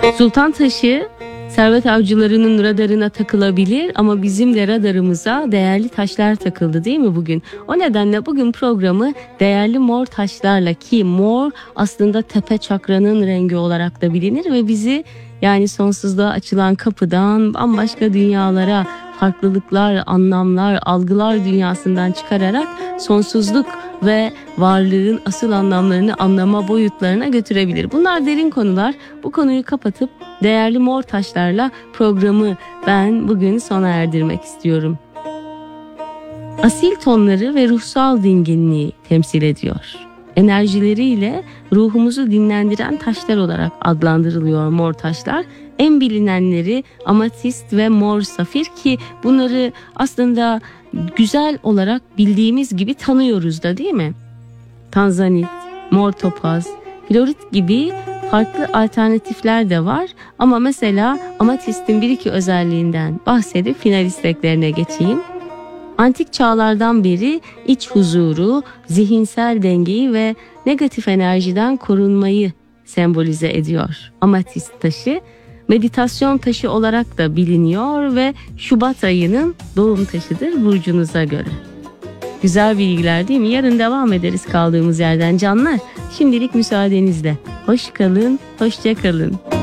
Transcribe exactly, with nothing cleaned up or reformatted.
Sultan taşı servet avcılarının radarına takılabilir ama bizim de radarımıza değerli taşlar takıldı değil mi bugün? O nedenle bugün programı değerli mor taşlarla, ki mor aslında tepe çakranın rengi olarak da bilinir ve bizi yani sonsuzluğa açılan kapıdan bambaşka dünyalara, farklılıklar, anlamlar, algılar dünyasından çıkararak sonsuzluk ve varlığın asıl anlamlarını anlama boyutlarına götürebilir. Bunlar derin konular. Bu konuyu kapatıp değerli mor taşlarla programı ben bugün sona erdirmek istiyorum. Asil tonları ve ruhsal dinginliği temsil ediyor. Enerjileriyle ruhumuzu dinlendiren taşlar olarak adlandırılıyor mor taşlar. En bilinenleri amatist ve mor safir, ki bunları aslında güzel olarak bildiğimiz gibi tanıyoruz da değil mi? Tanzanit, mor topaz, florit gibi farklı alternatifler de var ama mesela amatistin bir iki özelliğinden bahsedip final isteklerine geçeyim. Antik çağlardan beri iç huzuru, zihinsel dengeyi ve negatif enerjiden korunmayı sembolize ediyor. Amatist taşı meditasyon taşı olarak da biliniyor ve Şubat ayının doğum taşıdır burcunuza göre. Güzel bilgiler değil mi? Yarın devam ederiz kaldığımız yerden canlar. Şimdilik müsaadenizle. Hoş kalın, hoşça kalın.